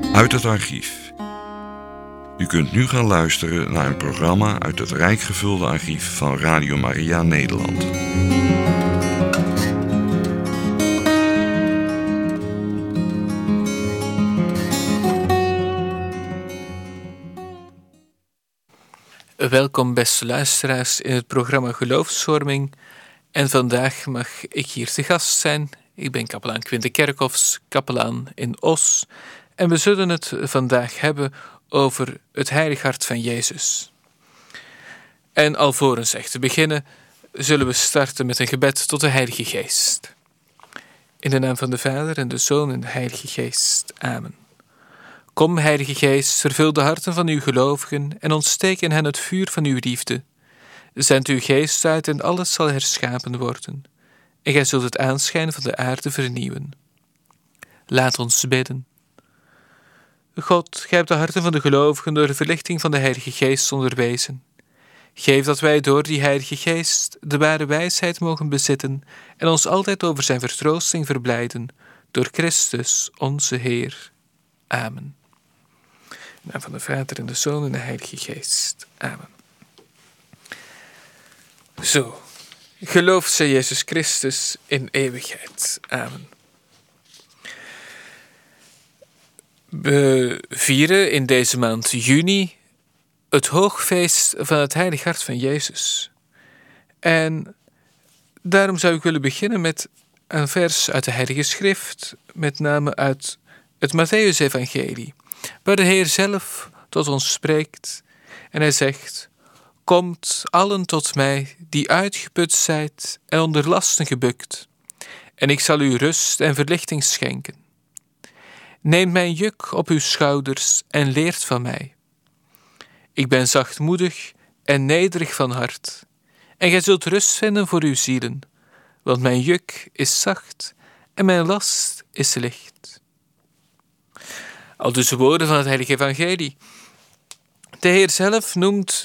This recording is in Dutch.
Uit het archief. U kunt nu gaan luisteren naar een programma uit het rijk gevulde archief van Radio Maria Nederland. Welkom beste luisteraars in het programma Geloofsvorming. En vandaag mag ik hier te gast zijn. Ik ben kapelaan Quinte Kerkhoffs, kapelaan in Os. En we zullen het vandaag hebben over het Heilig Hart van Jezus. En alvorens echt te beginnen, zullen we starten met een gebed tot de Heilige Geest. In de naam van de Vader en de Zoon en de Heilige Geest. Amen. Kom, Heilige Geest, vervul de harten van uw gelovigen en ontsteek in hen het vuur van uw liefde. Zend uw geest uit en alles zal herschapen worden. En gij zult het aanschijn van de aarde vernieuwen. Laat ons bidden. God, gij hebt de harten van de gelovigen door de verlichting van de Heilige Geest onderwezen. Geef dat wij door die Heilige Geest de ware wijsheid mogen bezitten en ons altijd over zijn vertroosting verblijden, door Christus, onze Heer. Amen. In naam van de Vader en de Zoon en de Heilige Geest. Amen. Zo, gelooft zij Jezus Christus in eeuwigheid. Amen. We vieren in deze maand juni het hoogfeest van het Heilig Hart van Jezus. En daarom zou ik willen beginnen met een vers uit de Heilige Schrift, met name uit het Mattheüs-evangelie, waar de Heer zelf tot ons spreekt en hij zegt: Komt allen tot mij die uitgeput zijt en onder lasten gebukt, en ik zal u rust en verlichting schenken. Neem mijn juk op uw schouders en leert van mij. Ik ben zachtmoedig en nederig van hart, en gij zult rust vinden voor uw zielen, want mijn juk is zacht en mijn last is licht. Aldus de woorden van het Heilige Evangelie. De Heer zelf noemt